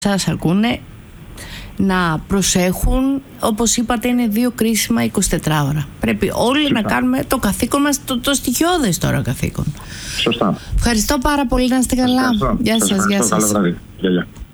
σας ακούνε να προσέχουν. Όπως είπατε, είναι 2 κρίσιμα 24 ώρα. Πρέπει όλοι να κάνουμε το καθήκον μας, το στοιχειώδες τώρα καθήκον. Σωστά. Ευχαριστώ πάρα πολύ, να είστε καλά. Γεια σας. Καλό βράδυ. Γεια.